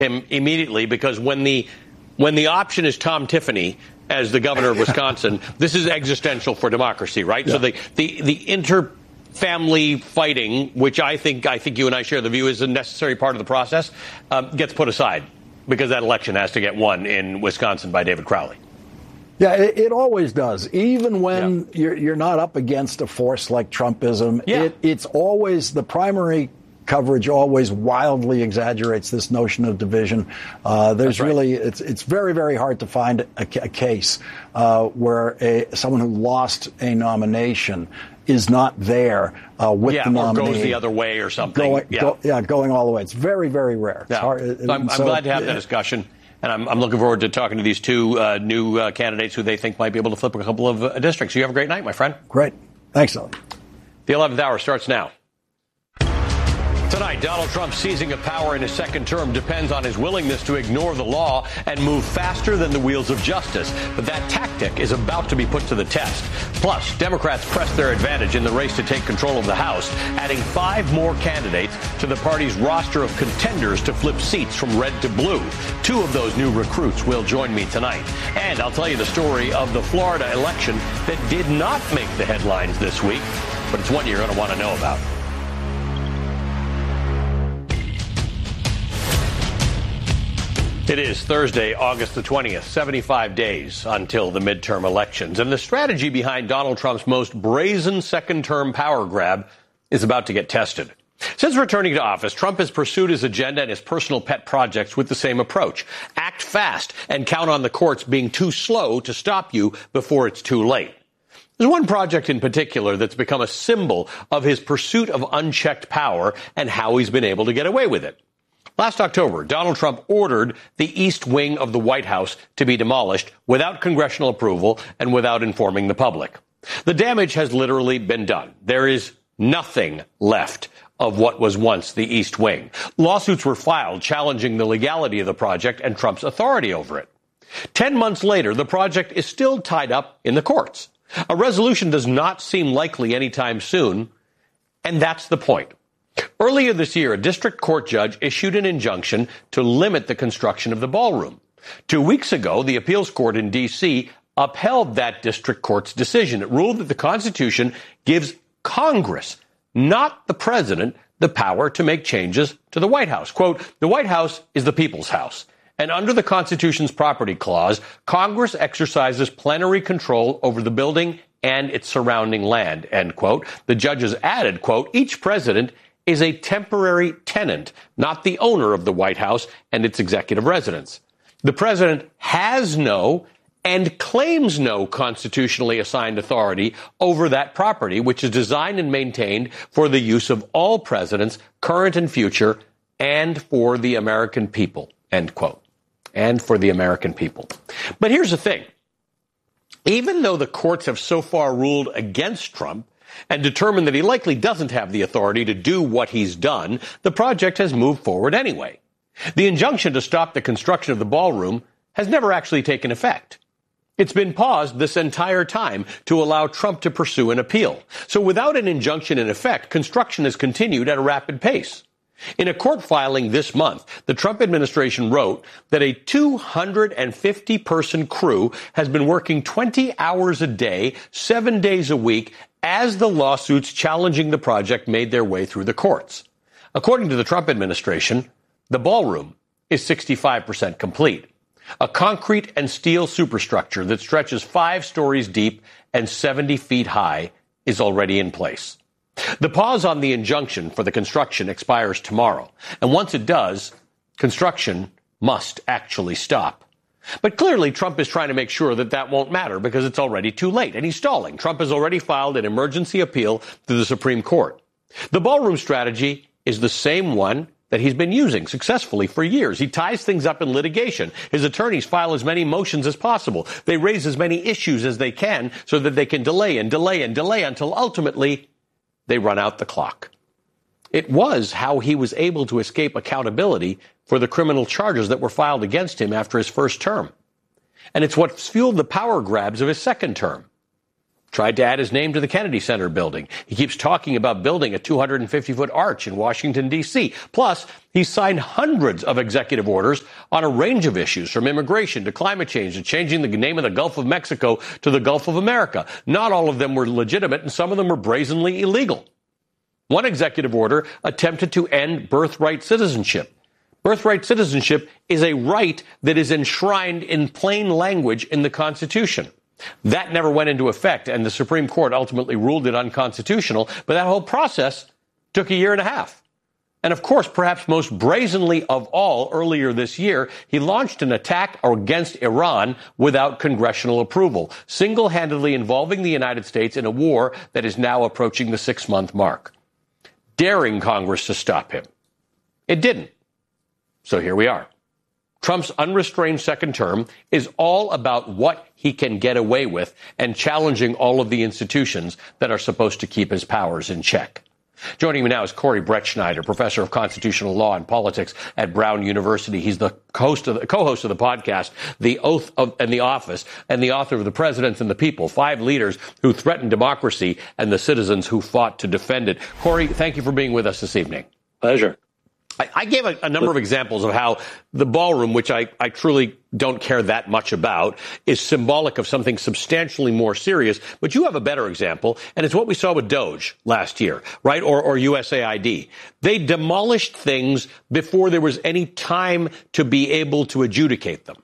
him immediately, because when the option is Tom Tiffany as the governor of Wisconsin, this is existential for democracy, right? Yeah. So the inter-family fighting, which I think you and I share the view is a necessary part of the process, gets put aside because that election has to get won in Wisconsin by David Crowley. Yeah, it always does. Even when you're not up against a force like Trumpism, it's always the primary coverage always wildly exaggerates this notion of division. There's really, it's very, very hard to find a case where someone who lost a nomination is not there with the nominee. Or goes the other way or something. Going all the way. It's very, very rare. It's hard, I'm glad to have that discussion. And I'm looking forward to talking to these two new candidates who they think might be able to flip a couple of districts. You have a great night, my friend. Great. Thanks, Ellie. The 11th hour starts now. Tonight, Donald Trump's seizing of power in his second term depends on his willingness to ignore the law and move faster than the wheels of justice. But that tactic is about to be put to the test. Plus, Democrats press their advantage in the race to take control of the House, adding 5 more candidates to the party's roster of contenders to flip seats from red to blue. 2 of those new recruits will join me tonight. And I'll tell you the story of the Florida election that did not make the headlines this week, but it's one you're going to want to know about. It is Thursday, August the 20th, 75 days until the midterm elections. And the strategy behind Donald Trump's most brazen second-term power grab is about to get tested. Since returning to office, Trump has pursued his agenda and his personal pet projects with the same approach. Act fast and count on the courts being too slow to stop you before it's too late. There's one project in particular that's become a symbol of his pursuit of unchecked power and how he's been able to get away with it. Last October, Donald Trump ordered the East Wing of the White House to be demolished without congressional approval and without informing the public. The damage has literally been done. There is nothing left of what was once the East Wing. Lawsuits were filed challenging the legality of the project and Trump's authority over it. 10 months later, the project is still tied up in the courts. A resolution does not seem likely anytime soon, and that's the point. Earlier this year, a district court judge issued an injunction to limit the construction of the ballroom. 2 weeks ago, the appeals court in D.C. upheld that district court's decision. It ruled that the Constitution gives Congress, not the president, the power to make changes to the White House. Quote, the White House is the people's house. And under the Constitution's property clause, Congress exercises plenary control over the building and its surrounding land, end quote. The judges added, quote, each president is a temporary tenant, not the owner of the White House and its executive residence. The president has no and claims no constitutionally assigned authority over that property, which is designed and maintained for the use of all presidents, current and future, and for the American people, end quote. And for the American people. But here's the thing. Even though the courts have so far ruled against Trump and determined that he likely doesn't have the authority to do what he's done, the project has moved forward anyway. The injunction to stop the construction of the ballroom has never actually taken effect. It's been paused this entire time to allow Trump to pursue an appeal. So without an injunction in effect, construction has continued at a rapid pace. In a court filing this month, the Trump administration wrote that a 250-person crew has been working 20 hours a day, 7 days a week, as the lawsuits challenging the project made their way through the courts. According to the Trump administration, the ballroom is 65% complete. A concrete and steel superstructure that stretches 5 stories deep and 70 feet high is already in place. The pause on the injunction for the construction expires tomorrow, and once it does, construction must actually stop. But clearly, Trump is trying to make sure that that won't matter because it's already too late, and he's stalling. Trump has already filed an emergency appeal to the Supreme Court. The ballroom strategy is the same one that he's been using successfully for years. He ties things up in litigation. His attorneys file as many motions as possible. They raise as many issues as they can so that they can delay and delay and delay until ultimately they run out the clock. It was how he was able to escape accountability for the criminal charges that were filed against him after his first term. And it's what fueled the power grabs of his second term. Tried to add his name to the Kennedy Center building. He keeps talking about building a 250-foot arch in Washington, D.C. Plus, he's signed hundreds of executive orders on a range of issues, from immigration to climate change to changing the name of the Gulf of Mexico to the Gulf of America. Not all of them were legitimate, and some of them were brazenly illegal. One executive order attempted to end birthright citizenship. Birthright citizenship is a right that is enshrined in plain language in the Constitution. That never went into effect, and the Supreme Court ultimately ruled it unconstitutional, but that whole process took a year and a half. And of course, perhaps most brazenly of all, earlier this year, he launched an attack against Iran without congressional approval, single-handedly involving the United States in a war that is now approaching the 6-month mark, daring Congress to stop him. It didn't. So here we are. Trump's unrestrained second term is all about what he can get away with and challenging all of the institutions that are supposed to keep his powers in check. Joining me now is Corey Brettschneider, professor of constitutional law and politics at Brown University. He's the co-host of the podcast, The Oath and the Office, and the author of The Presidents and the People, 5 leaders who threatened democracy and the citizens who fought to defend it. Corey, thank you for being with us this evening. Pleasure. I gave a number of examples of how the ballroom, which I truly don't care that much about, is symbolic of something substantially more serious. But you have a better example, and it's what we saw with DOJ last year, right? Or USAID. They demolished things before there was any time to be able to adjudicate them.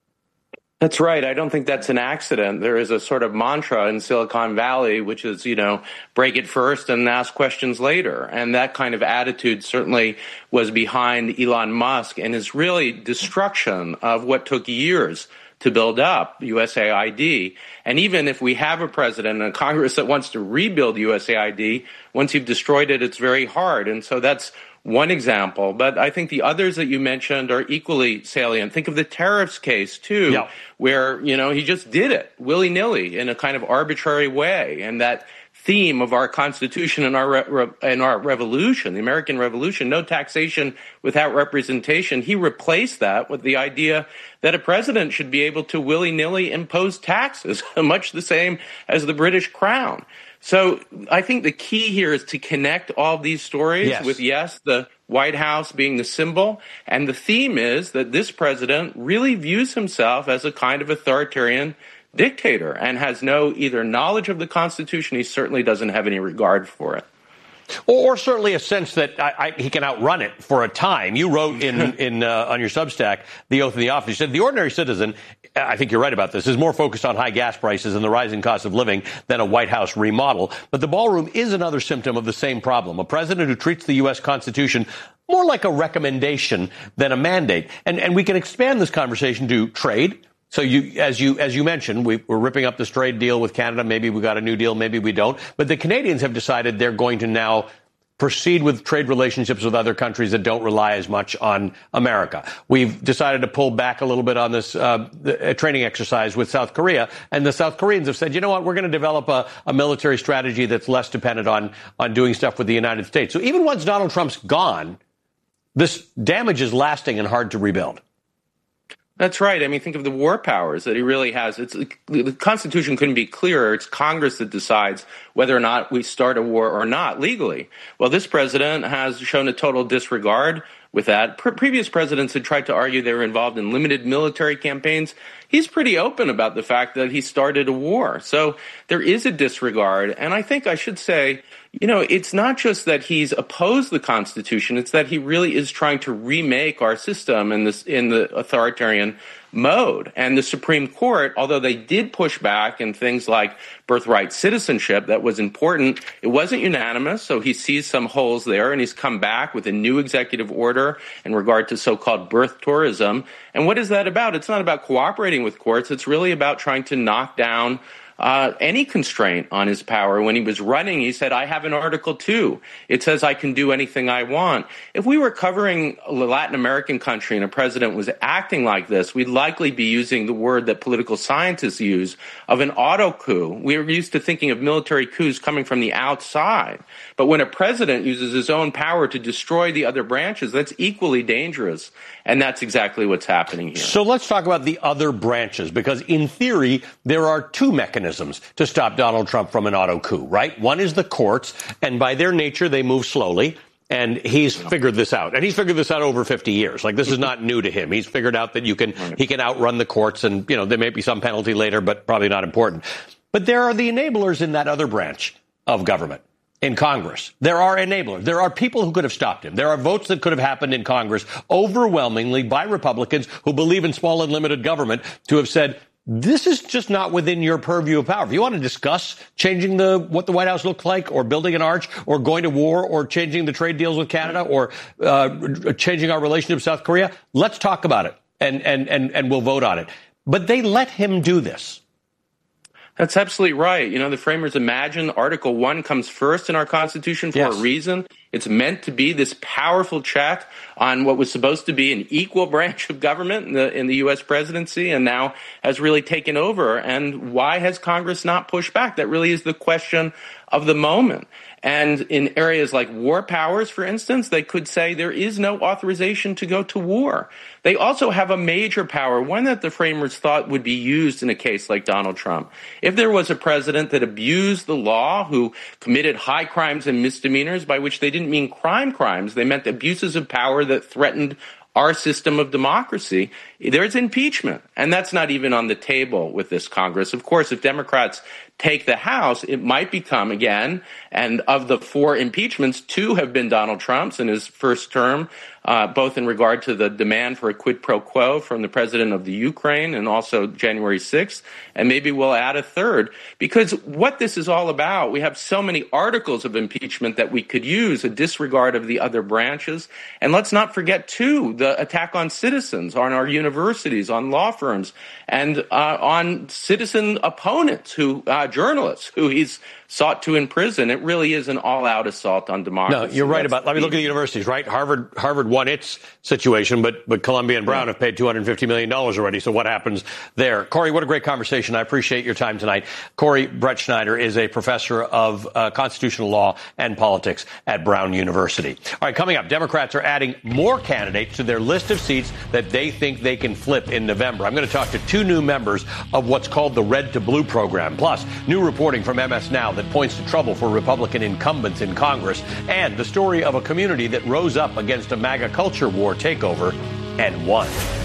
That's right. I don't think that's an accident. There is a sort of mantra in Silicon Valley, which is, break it first and ask questions later. And that kind of attitude certainly was behind Elon Musk and his really destruction of what took years to build up, USAID. And even if we have a president and a Congress that wants to rebuild USAID, once you've destroyed it, it's very hard. And so that's one example, but I think the others that you mentioned are equally salient. Think of the tariffs case, too, where, he just did it willy-nilly in a kind of arbitrary way. And that theme of our Constitution and our revolution, the American Revolution, no taxation without representation, he replaced that with the idea that a president should be able to willy-nilly impose taxes, much the same as the British Crown. So I think the key here is to connect all these stories with, the White House being the symbol. And the theme is that this president really views himself as a kind of authoritarian dictator and has no either knowledge of the Constitution. He certainly doesn't have any regard for it. Or certainly a sense that he can outrun it for a time. You wrote on your Substack, The Oath and the Office, you said the ordinary citizen, I think you're right about this, is more focused on high gas prices and the rising cost of living than a White House remodel. But the ballroom is another symptom of the same problem. A president who treats the U.S. Constitution more like a recommendation than a mandate. And we can expand this conversation to trade. So as you mentioned, we're ripping up this trade deal with Canada. Maybe we got a new deal. Maybe we don't. But the Canadians have decided they're going to now proceed with trade relationships with other countries that don't rely as much on America. We've decided to pull back a little bit on this training exercise with South Korea. And the South Koreans have said, you know what, we're going to develop a military strategy that's less dependent on doing stuff with the United States. So even once Donald Trump's gone, this damage is lasting and hard to rebuild. That's right. I mean, think of the war powers that he really has. The Constitution couldn't be clearer. It's Congress that decides whether or not we start a war or not legally. Well, this president has shown a total disregard with that. Previous presidents had tried to argue they were involved in limited military campaigns. He's pretty open about the fact that he started a war. So there is a disregard. And I think I should say, it's not just that he's opposed the Constitution, it's that he really is trying to remake our system in the authoritarian mode. And the Supreme Court, although they did push back in things like birthright citizenship, that was important, it wasn't unanimous, so he sees some holes there, and he's come back with a new executive order in regard to so-called birth tourism. And what is that about? It's not about cooperating with courts, it's really about trying to knock down any constraint on his power. When he was running, he said, I have an Article 2. It says I can do anything I want. If we were covering a Latin American country and a president was acting like this, we'd likely be using the word that political scientists use of an auto coup. We're used to thinking of military coups coming from the outside. But when a president uses his own power to destroy the other branches, that's equally dangerous. And that's exactly what's happening here. So let's talk about the other branches, because in theory, there are two mechanisms mechanisms to stop Donald Trump from an auto coup, right? One is the courts, and by their nature, they move slowly. And he's figured this out. And he's figured this out over 50 years. Like, this is not new to him. He's figured out that he can outrun the courts, and, there may be some penalty later, but probably not important. But there are the enablers in that other branch of government, in Congress. There are enablers. There are people who could have stopped him. There are votes that could have happened in Congress overwhelmingly by Republicans who believe in small and limited government to have said, this is just not within your purview of power. If you want to discuss changing what the White House looked like, or building an arch, or going to war, or changing the trade deals with Canada, or changing our relationship with South Korea, let's talk about it, and we'll vote on it. But they let him do this. That's absolutely right. The framers imagine Article 1 comes first in our Constitution for a reason. It's meant to be this powerful check on what was supposed to be an equal branch of government in the U.S. presidency, and now has really taken over. And why has Congress not pushed back? That really is the question of the moment. And in areas like war powers, for instance, they could say there is no authorization to go to war. They also have a major power, one that the framers thought would be used in a case like Donald Trump. If there was a president that abused the law, who committed high crimes and misdemeanors, by which they didn't mean crimes, they meant abuses of power that threatened our system of democracy, there's impeachment. And that's not even on the table with this Congress. Of course, if Democrats take the House, it might become again, and of the 4 impeachments, 2 have been Donald Trump's in his first term, both in regard to the demand for a quid pro quo from the president of the Ukraine, and also January 6th. And maybe we'll add a third, because what this is all about, we have so many articles of impeachment that we could use, a disregard of the other branches. And let's not forget, too, the attack on citizens, on our universities, on law firms, and on citizen opponents, journalists who he's sought to imprison. It really is an all-out assault on democracy. No, you're right about. Let me look at the universities. Right, Harvard won its situation, but Columbia and Brown have paid $250 million already. So what happens there? Corey, what a great conversation. I appreciate your time tonight. Corey Brettschneider is a professor of constitutional law and politics at Brown University. All right, coming up, Democrats are adding more candidates to their list of seats that they think they can flip in November. I'm going to talk to 2 new members of what's called the Red to Blue program. Plus, new reporting from MS Now that points to trouble for Republican incumbents in Congress, and the story of a community that rose up against a MAGA culture war takeover and won.